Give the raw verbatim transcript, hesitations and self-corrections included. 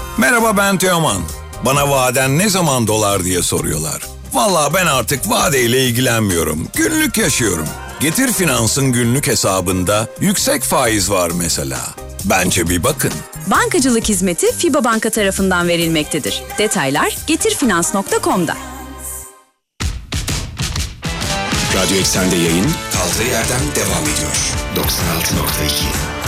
Merhaba, ben Teoman. Bana vaden ne zaman dolar diye soruyorlar. Vallahi ben artık vadeyle ilgilenmiyorum. Günlük yaşıyorum. Getir Finans'ın günlük hesabında yüksek faiz var mesela. Bence bir bakın. Bankacılık hizmeti FİBA Banka tarafından verilmektedir. Detaylar getirfinans nokta com'da. Radyo Eksen'de yayın kaldığı yerden devam ediyor. doksan altı nokta iki